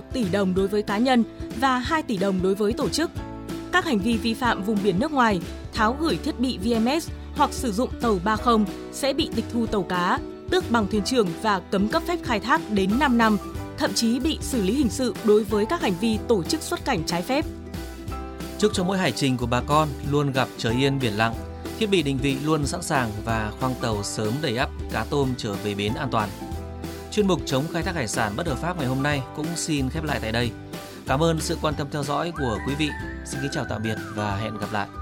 tỷ đồng đối với cá nhân và 2 tỷ đồng đối với tổ chức. Các hành vi vi phạm vùng biển nước ngoài, tháo gửi thiết bị VMS hoặc sử dụng tàu 30 sẽ bị tịch thu tàu cá, tước bằng thuyền trưởng và cấm cấp phép khai thác đến 5 năm, thậm chí bị xử lý hình sự đối với các hành vi tổ chức xuất cảnh trái phép. Chúc cho mỗi hải trình của bà con luôn gặp trời yên biển lặng, thiết bị định vị luôn sẵn sàng và khoang tàu sớm đầy ắp cá tôm trở về bến an toàn. Chuyên mục chống khai thác hải sản bất hợp pháp ngày hôm nay cũng xin khép lại tại đây. Cảm ơn sự quan tâm theo dõi của quý vị. Xin kính chào tạm biệt và hẹn gặp lại.